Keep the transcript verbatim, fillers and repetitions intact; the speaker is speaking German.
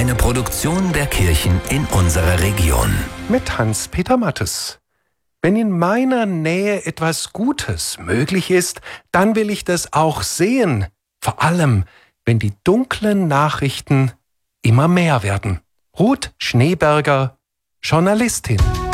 Eine Produktion der Kirchen in unserer Region. Mit Hans-Peter Mattes. Wenn in meiner Nähe etwas Gutes möglich ist, dann will ich das auch sehen. Vor allem, wenn die dunklen Nachrichten immer mehr werden. Ruth Schneeberger, Journalistin.